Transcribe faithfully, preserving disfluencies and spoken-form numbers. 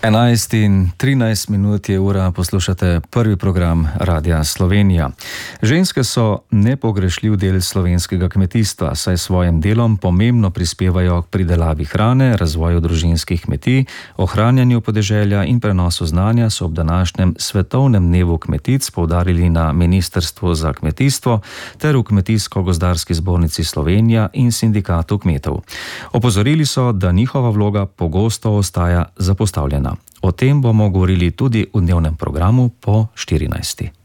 enajst in trinajst minut je ura, poslušate prvi program Radia Slovenija. Ženske so nepogrešljiv del slovenskega kmetijstva, saj s svojim delom pomembno prispevajo k pridelavi hrane, razvoju družinskih kmetij, ohranjanju podeželja in prenosu znanja, so ob današnjem svetovnem dnevu kmetic poudarili na Ministrstvu za kmetijstvo ter v Kmetijsko-gozdarski zbornici Slovenija in Sindikatu kmetov. Opozorili so, da njihova vloga pogosto ostaja zapostavljena. O tem bomo govorili tudi v dnevnem programu po štirinajsti.